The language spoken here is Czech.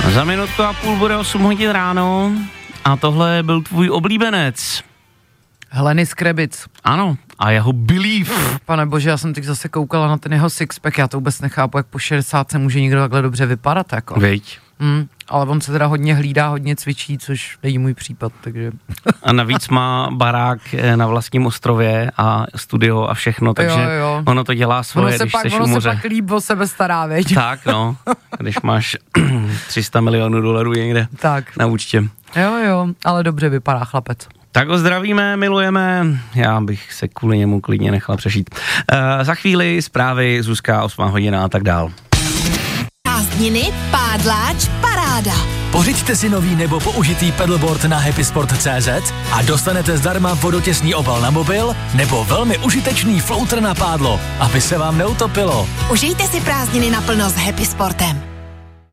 Za minutku a půl bude 8 hodin ráno a tohle byl tvůj oblíbenec. Hlenis Krebic. Ano, a jeho Believe. Pane bože, já jsem teď zase koukala na ten jeho sixpack, já to vůbec nechápu, jak po 60 může někdo takhle dobře vypadat, jako. Viď. Ale on se teda hodně hlídá, hodně cvičí, což není můj případ, takže... A navíc má barák na vlastním ostrově a studio a všechno, takže jo. Ono to dělá svoje, když seš u moře. Ono se pak líp o sebe stará, veď? Tak, no, když máš 300 milionů dolarů někde tak na účtě. Jo, ale dobře vypadá chlapec. Tak ho zdravíme, milujeme, já bych se kvůli němu klidně nechal přežít. Za chvíli zprávy, Zuzka, 8 hodina a tak dál. Prázdniny, pádláč, paráda. Pořiďte si nový nebo použitý pedalboard na happysport.cz a dostanete zdarma vodotěsný obal na mobil nebo velmi užitečný floater na pádlo, aby se vám neutopilo. Užijte si prázdniny naplno s Happy Sportem.